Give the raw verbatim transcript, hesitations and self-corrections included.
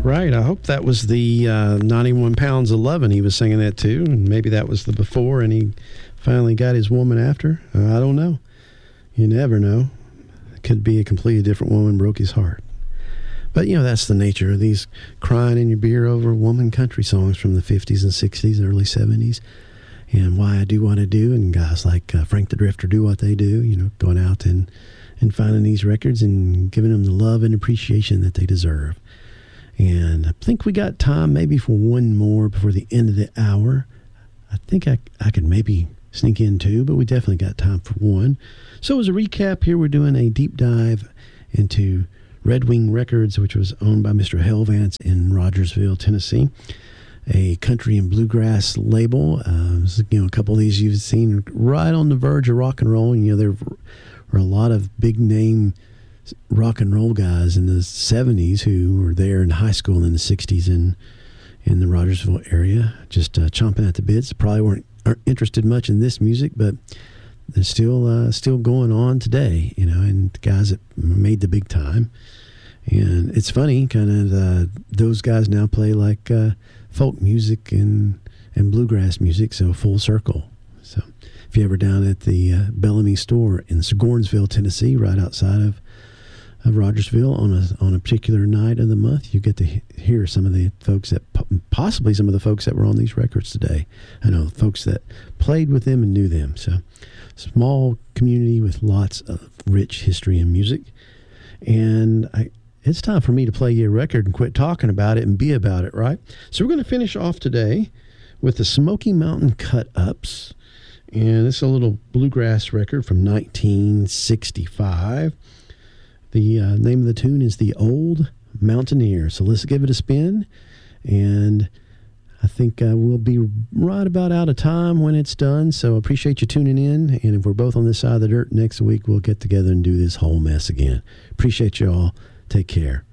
Right. I hope that was the uh, ninety-one pounds of lovin' he was singing that too. And maybe that was the before and he finally got his woman after. Uh, I don't know. You never know. It could be a completely different woman broke his heart. But, you know, that's the nature of these crying in your beer over woman country songs from the fifties and sixties and early seventies. And Why I Do What I Do. And guys like uh, Frank the Drifter do what they do, you know, going out and, and finding these records and giving them the love and appreciation that they deserve. And I think we got time maybe for one more before the end of the hour. I think I, I could maybe sneak in two, but we definitely got time for one. So as a recap here, we're doing a deep dive into Red Wing Records, which was owned by Mister Hellvance in Rogersville, Tennessee, a country and bluegrass label. Uh, you know, a couple of these you've seen right on the verge of rock and roll. And, you know, there were a lot of big name rock and roll guys in the seventies who were there in high school in the sixties in in the Rogersville area, just uh, chomping at the bits. Probably weren't aren't interested much in this music, but they're still uh, still going on today, you know, and the guys that made the big time. And it's funny, kind of uh, those guys now play like uh, folk music and and bluegrass music, so full circle. So if you're ever down at the uh, Bellamy store in Sigornsville, Tennessee, right outside of of Rogersville on a on a particular night of the month, you get to he- hear some of the folks that possibly some of the folks that were on these records today. I know folks that played with them and knew them. So small community with lots of rich history and music. And I, it's time for me to play you a record and quit talking about it and be about it, right? So we're going to finish off today with the Smoky Mountain Cut-Ups. And it's a little bluegrass record from nineteen sixty-five. The uh, name of the tune is The Old Mountaineer. So let's give it a spin. And I think uh, we'll be right about out of time when it's done. So appreciate you tuning in. And if we're both on this side of the dirt next week, we'll get together and do this whole mess again. Appreciate you all. Take care.